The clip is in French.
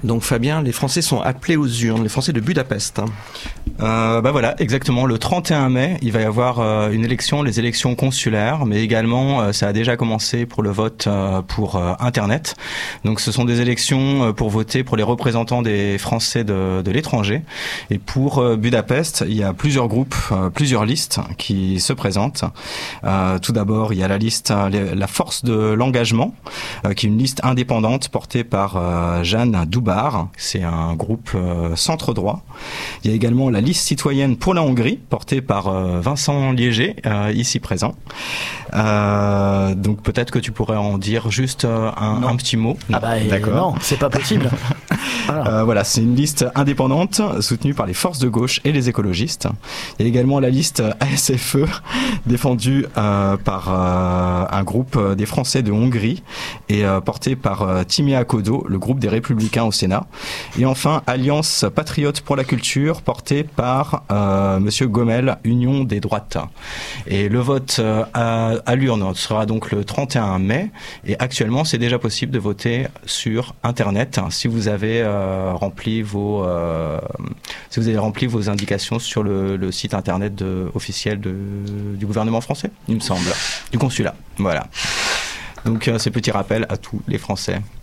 Donc Fabien, les Français sont appelés aux urnes, les Français de Budapest. Voilà, exactement. Le 31 mai, il va y avoir une élection, les élections consulaires, mais également, ça a déjà commencé pour le vote pour Internet. Donc ce sont des élections pour voter pour les représentants des Français de l'étranger. Et pour Budapest, il y a plusieurs groupes, plusieurs listes qui se présentent. Tout d'abord, il y a la liste La Force de l'Engagement, qui est une liste indépendante portée par Jeanne Doubar. C'est un groupe centre-droit. Il y a également la liste citoyenne pour la Hongrie, portée par Vincent Liéger, ici présent. Donc peut-être que tu pourrais en dire juste un petit mot. D'accord. Non, c'est pas possible. Voilà, c'est une liste indépendante soutenue par les forces de gauche et les écologistes. Il y a également la liste ASFE défendue par un groupe des Français de Hongrie et portée par Timea Kodo, le groupe des Républicains au Sénat. Et enfin, Alliance Patriote pour la Culture, portée par Monsieur Gomel, Union des droites. Et le vote à l'urne sera donc le 31 mai. Et actuellement, c'est déjà possible de voter sur Internet si vous avez rempli vos indications sur le site Internet officiel du gouvernement français, il me semble, du consulat. Voilà. Donc, ces petits rappels à tous les Français.